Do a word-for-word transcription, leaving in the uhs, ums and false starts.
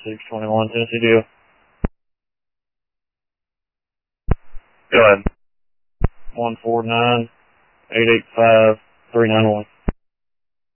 six twenty-one, Tennessee deal. Go ahead. one four nine, eight eight five, three nine one.